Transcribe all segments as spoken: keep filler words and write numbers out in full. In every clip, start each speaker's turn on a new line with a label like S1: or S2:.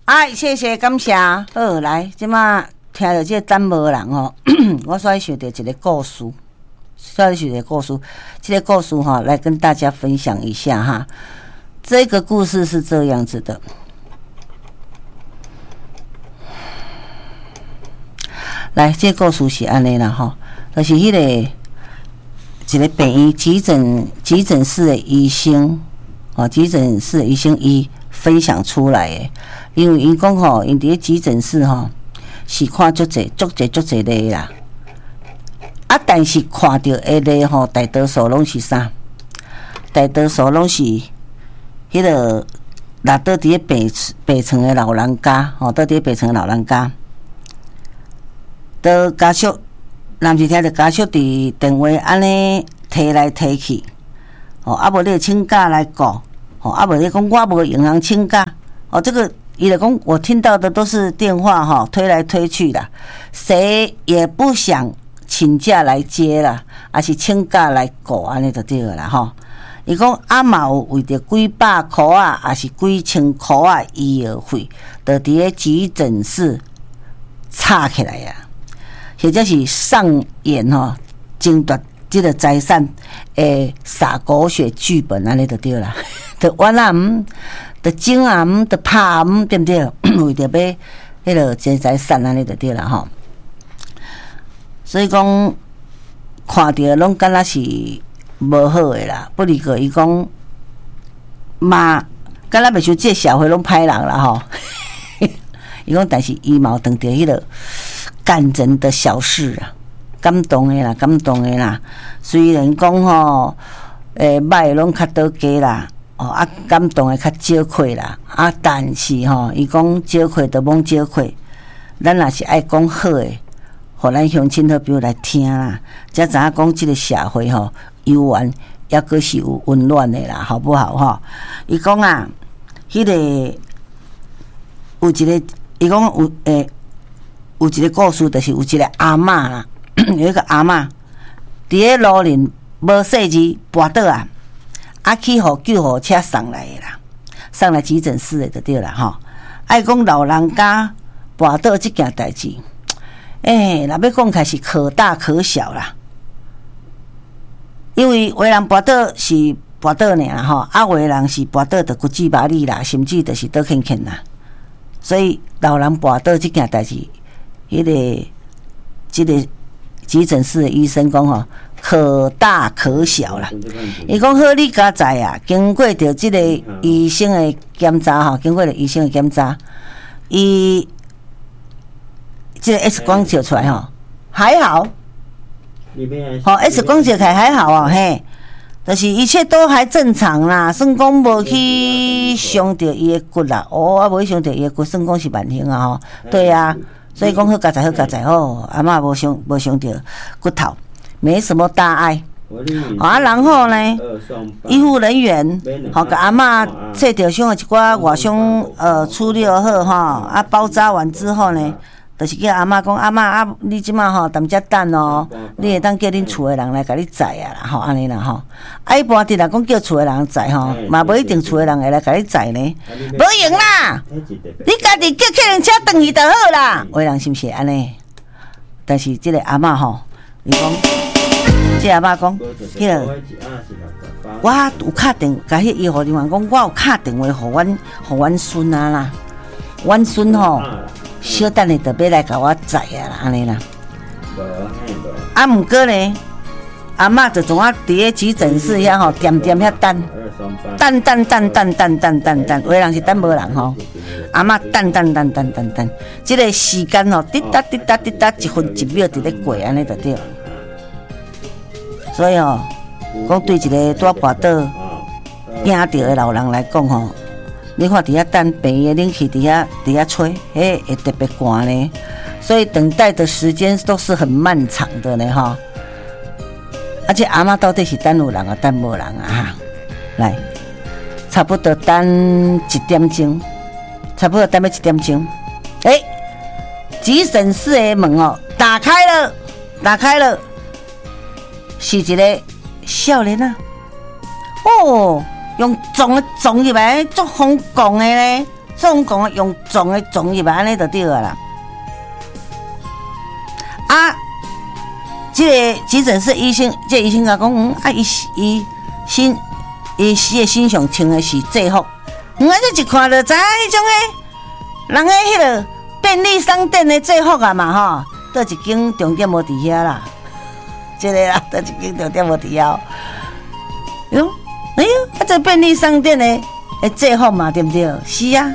S1: 哎，谢谢感谢。好，来，即马听到这个等无人吼，我所以想到一个故事，所以想到一个故事，这个故事哈，来跟大家分享一下哈。这个故事是这样子的。来，这个故事是安尼啦吼，就是迄、那个一个病院急诊急诊室的医生，哦，急诊室的医生伊分享出来的。因为因讲吼，因伫咧急诊室吼是看足济、足济、足济例啦。啊，但是看到的例吼，大多数拢是啥？大多数拢是迄个落倒伫咧病病床的老人家，吼，倒伫咧病床的老人家。都家属，若毋是听着家属伫电话安尼提来提去，哦，啊无你请假来顾，哦，啊无你讲我无银行请假，哦，这个伊就讲我听到的都是电话哈、哦、推来推去的，谁也不想请假来接啦，还是请假来顾安尼就对了啦吼。伊讲啊嘛有为着几百箍啊，还是几千箍啊医药费，就伫咧急诊室插起来呀。或者是上演吼争夺这个财产诶撒狗血剧本安尼就对啦，就冤啊毋，就争啊毋，就拍啊毋，对不对？为着要迄个这财产安尼就对啦吼。所以讲看着拢敢若是无好诶啦，不离个伊讲嘛，敢若袂像这社会拢歹人啦吼。伊讲，但是伊嘛有当着迄个感人的小事啊，感动的啦，感动的啦。虽然讲吼，诶，歹拢较多加啦，哦啊，感动的较少亏啦，啊，但是吼，伊讲少亏就罔少亏，咱若是爱讲好的，互咱乡亲好朋友来听啦，才知影讲即个社会吼，悠然抑阁是有温暖的啦，好不好吼？伊讲啊，迄、那个有一个，伊讲有诶。有一个故事，就是有一个阿嬷啦，有一个阿嬷伫咧路林无细字跋倒啊，啊去互救护车送来的啦，送来急诊室的就对啦吼。爱讲老人家跋倒即件代志，诶、欸，若要讲起来是可大可小啦，因为有的人跋倒是跋倒尔啦吼，啊有的人是跋倒着骨质麻痹啦，甚至就是倒欠欠啦，所以老人跋倒即件代志。迄、那个，即、那个急诊室的医生讲吼，可大可小啦。伊讲好，你家知啊，经过着即个医生的检查吼，经过着医生的检查，伊即个 X 光照出来吼，还好。吼 X 光照起来还好哦，嘿，就是一切都还正常啦，算讲无去伤着伊的骨啦，哦，啊无去伤着伊的骨，算讲是万幸啊吼，对啊。所以讲好加载好加载哦，阿嬷无伤无伤着骨头，没什么大碍。啊，然后呢，医护人员好给阿嬷切掉伤的一寡外伤呃处理好哈，啊包扎完之后呢，就是叫阿嬷讲阿嬷啊，你即马吼踮遮等哦，你会当叫恁厝的人来甲你载啊啦，吼安尼啦吼。啊一般的啦讲叫厝的人载吼，嘛无一定厝的人会来甲你载呢，无用啦，你家己叫客人车转去就好啦。有的人是毋是安尼？但是即个阿嬷吼，伊讲，即个阿嬷讲，迄个我有敲电，甲迄医护人员讲，我有敲电话互阮互阮孙啊啦，阮孙吼。小等下就要来甲我载啊啦，安尼啦。啊，毋过呢，阿嬷就总啊伫咧急诊室遐吼，点点遐等，等等等等等等等等，有的人是等无人吼。阿嬷等等等等等等，即个时间吼，滴答滴答滴答，一分一秒伫咧过，安尼就对。所以吼，讲对一个拄跋倒惊着的老人来讲吼。你看伫遐等病院的冷气伫遐伫遐吹，嘿会特别寒呢，所以等待的时间都是很漫长的呢哈。而且阿嬷到底是等有人啊，等无人啊哈？来，差不多等一点钟，差不多等要一点钟。哎、欸，急诊室的门哦打开了，打开了，是一个少年啊，哦。用撞撞入来，足疯狂的咧， 总共用撞的撞入来，安尼就对了啦。啊，这个急诊室医生，这个、医生甲讲，嗯，啊，伊伊心伊伊心上穿的是制服，嗯，啊，这一看就知迄种诶，人诶迄个便利商店的制服啊嘛吼，倒一间重点无伫遐啦，这个啦，倒一间重点无伫遐。哟，哎呦，啊，这便利商店的诶制服嘛，对不对？是啊，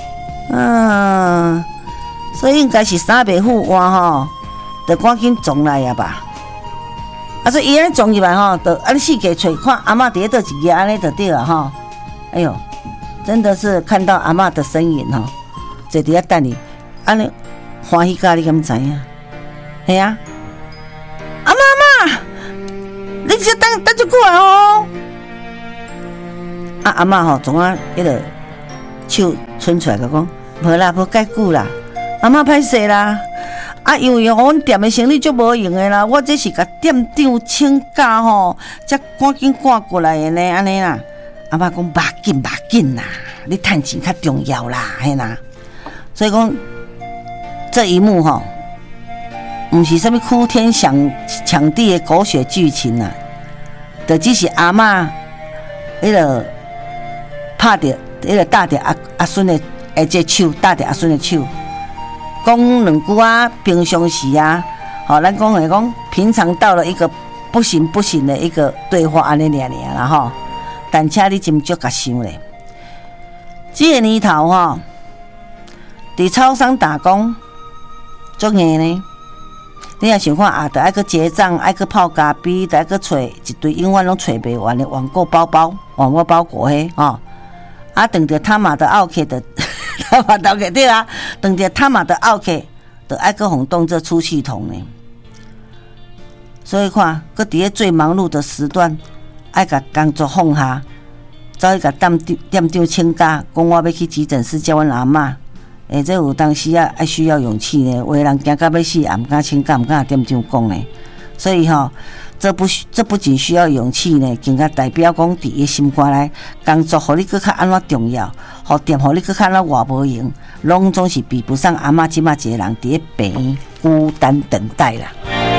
S1: 嗯，所以应该是衫袂付换吼。就赶紧撞来呀吧！啊，所以伊安尼撞入来吼，就安尼四界找看阿嬷伫咧倒一个，安尼就对了吼。哎呦，真的是看到阿嬷的身影吼，坐伫遐等你，安尼欢喜甲你敢知影？系啊，阿嬷阿嬷，你只等等一久啊吼！啊阿嬷吼，总啊迄个手伸出来甲讲，无啦，无介久啦，阿嬷歹势啦。啊，因为阮店的生意足无用的啦，我这是甲店长请假吼，才赶紧赶过来的呢，安尼啦。阿嬷讲，别紧别紧啦，你趁钱较重要啦，嘿啦。所以讲这一幕吼，毋是啥物哭天抢抢地的狗血剧情啦，就只是阿嬷迄个拍着迄个搭着阿阿孙的诶，这手搭着阿孙的手。讲两句啊，平常时啊，好、哦，咱讲来讲，平常到了一个不行不行的一个对话安尼尔尔啦吼。但请你斟酌甲想咧，这个年头吼，伫超商打工，足硬呢。你若想看啊，得爱去结账，爱去泡咖啡，得爱去找一堆永远拢找袂完的网购包包、网购包裹嘿吼。啊，等着他妈的奥客的。他妈的奥客对啊，等着他妈的奥客，就爱去互动这出气筒呢。所以看，搁伫咧最忙碌的时段，爱甲工作放下，走去甲店店长请假，讲我要去急诊室接阮阿嬷。诶，这有当时啊，爱需要勇气呢。有的人惊到要死，也毋敢请假，毋敢甲店长讲呢。所以吼、哦，这不这不仅需要勇气呢，更加代表讲伫伊心肝内，工作互你搁较安怎重要，互店互你搁较安怎偌无用，拢总是比不上阿嬷即马一个人伫咧病院孤单等待啦。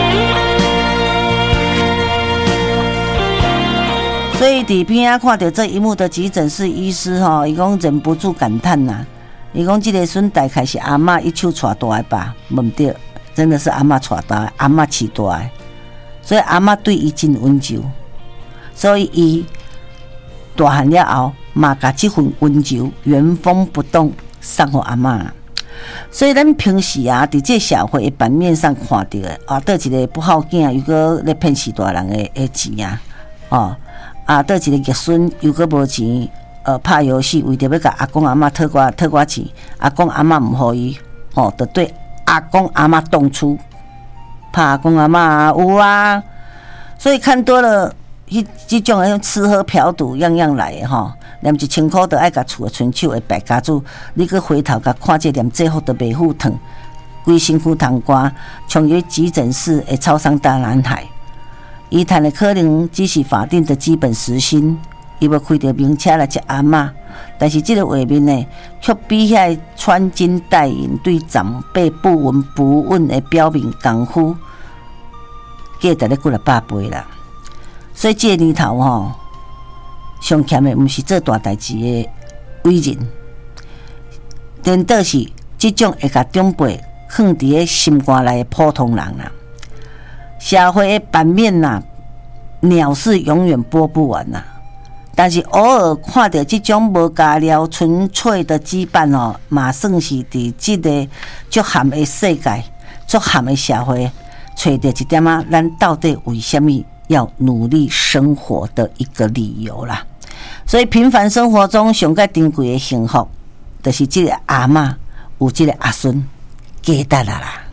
S1: 所以伫边仔看到这一幕的急诊室医师吼，伊讲忍不住感叹呐，伊讲即个孙大概是阿嬷一手带大的吧，无毋对，真的是阿嬷带大的，阿嬷饲大的。所以阿嬷对伊真温柔，所以伊大汉了后，嘛甲这份温柔原封不动送给阿嬷。所以咱平时啊，伫这社会的版面上看到的啊，倒一个不好囝，又搁咧骗死大人的的钱啊，哦，啊，倒一个逆孙又搁无钱，呃，拍游戏为着要甲阿公阿嬷讨我讨我钱，阿公阿嬷唔互伊，哦，就对阿公阿嬷动粗。怕阿公阿嬷啊，有啊，所以看多了，迄即种诶吃喝嫖赌样样来诶吼，连一千箍都爱甲厝诶伸手诶败家子，你去回头甲看这连制服都袂赴汤，规身躯汤汗，冲入急诊室诶超商大男孩，伊赚诶可能只是法定的基本时薪，伊要开着名车来接阿嬷。但是这个画面呢，却比遐穿金戴银、对长辈不闻不问的标明功夫，价值咧几啊百倍啦。所以这个年头吼，上欠的毋是做大代志的伟人，颠倒是这种会甲长辈放伫咧心肝内的普通人啦。社会的版面呐，鸟是永远播不完呐。但是偶尔看到这种无加料、纯粹的羁绊哦，嘛算是伫这个足含的世界、足含的社会，找到一点啊，咱到底为什么要努力生活的一个理由啦。所以平凡生活中上较珍贵的幸福，就是这个阿嬷有这个阿孙加得啦啦。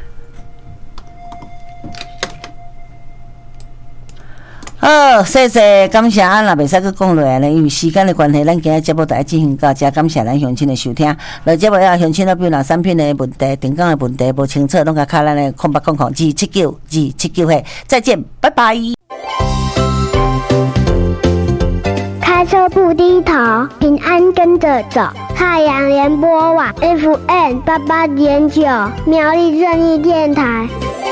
S1: 好，谢谢，感谢啊！若袂使去讲落来呢，因为时间的关系，咱今日节目就要进行到这。感谢咱乡亲的收听。落节目要乡亲那边若产品的问题、电工的问题无清楚，拢甲卡咱的空八空空二七九二七九嘿，再见，拜拜。
S2: 开车不低头，平安跟着走。太阳联播网 F M 八八点九，苗栗正义电台。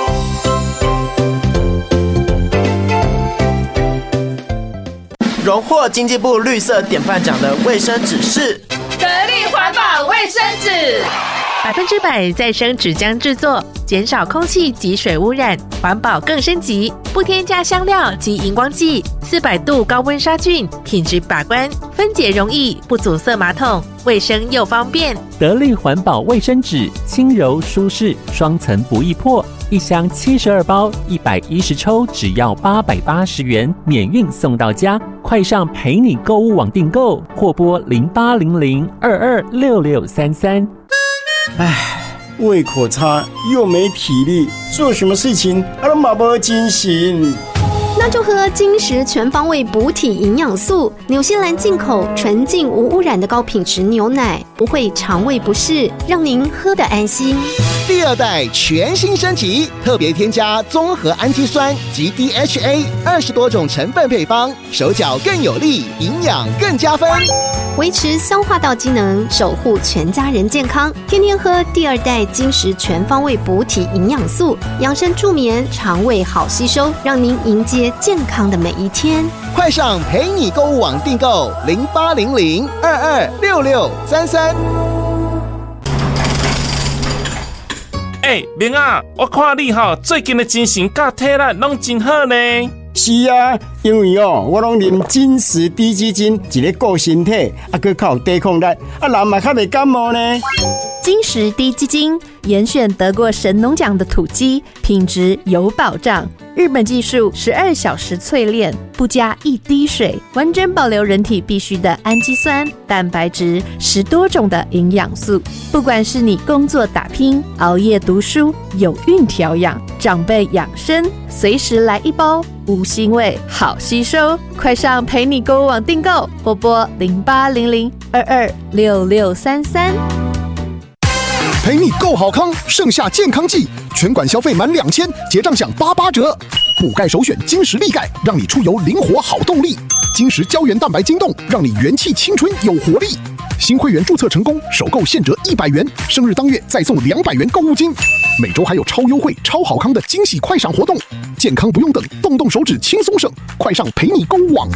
S3: 荣获经济部绿色典范奖的卫生纸是
S4: 得力环保卫生纸，
S5: 百分之百再生纸浆制作，减少空气及水污染，环保更升级，不添加香料及荧光剂，四百度高温杀菌，品质把关，分解容易，不阻塞马桶，卫生又方便。
S6: 得力环保卫生纸，轻柔舒适，双层不易破。一箱七十二包，一百一十抽，只要八百八十元，免运送到家。快上陪你购物网订购，或拨零八零零二二六六三三。
S7: 唉，胃口差又没体力，做什么事情啊都马不精神。
S8: 那就喝金石全方位补体营养素，纽西兰进口纯净无污染的高品质牛奶，不会肠胃不适，让您喝得安心。
S9: 第二代全新升级，特别添加综合氨基酸及 D H A 二十多种成分配方，手脚更有力，营养更加分，
S8: 维持消化道机能，守护全家人健康。天天喝第二代金石全方位补体营养素，养生助眠，肠胃好吸收，让您迎接健康的每一天。
S9: 快上陪你购物网订购零八零零二二六六三三。
S10: 哎，明啊，我看你吼最近的精神甲体力拢真好呢。
S7: 是啊，因为哦，我拢啉金石低基金，一个顾身体，啊，佮较有抵抗力，啊，人嘛较袂感冒呢。
S11: 金石低基金严选得过神农奖的土鸡，品质有保障。日本技术十二小时淬炼，不加一滴水，完整保留人体必需的氨基酸、蛋白质，十多种的营养素。不管是你工作打拼、熬夜读书、有孕调养、长辈养生，随时来一包，无腥味，好吸收。快上陪你购物网订购，或拨零八零零二二六六三三。
S9: 陪你购好康，盛夏健康季，全馆消费满两千，结账享八八折。补钙首选金石力钙，让你出游灵活好动力。金石胶原蛋白晶冻，让你元气青春有活力。新会员注册成功，首购现折一百元，生日当月再送两百元购物金。每周还有超优惠、超好康的惊喜快闪活动，健康不用等，动动手指轻松省。快上陪你购物网。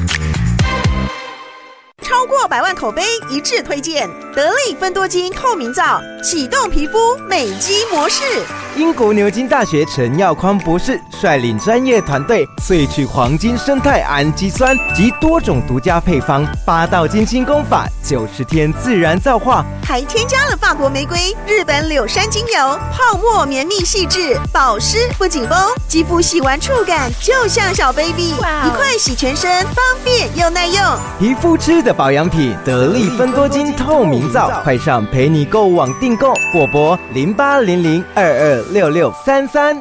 S12: 超过百万口碑一致推荐得力芬多精透明皂，启动皮肤美肌模式。
S13: 英国牛津大学陈耀匡博士率领专业团队萃取黄金生态氨基酸及多种独家配方，八道金星功法，九十天自然皂化，
S12: 还添加了法国玫瑰、日本柳杉精油，泡沫绵密细致，保湿不紧绷，肌肤洗完触感就像小 baby， 一块洗全身，方便又耐用。
S13: 皮肤吃的保养品得力芬多精透明皂，快上陪你购物网订购，或拨零八零零二二六六三三。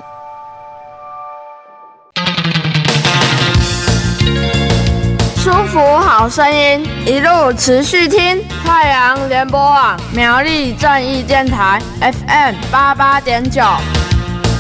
S14: 舒服好声音，一路持续听太阳联播网苗栗正义电台 F M 八八点九。